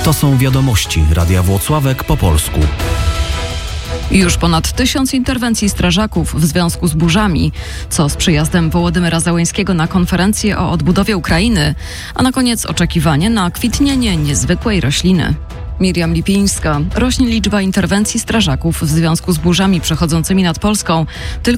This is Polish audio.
To są wiadomości Radia Włocławek po polsku. Już ponad 1000 interwencji strażaków w związku z burzami, co z przyjazdem Wołodymyra Zełenskiego na konferencję o odbudowie Ukrainy, a na koniec oczekiwanie na kwitnienie niezwykłej rośliny. Miriam Lipińska. Rośnie liczba interwencji strażaków w związku z burzami przechodzącymi nad Polską. Tylko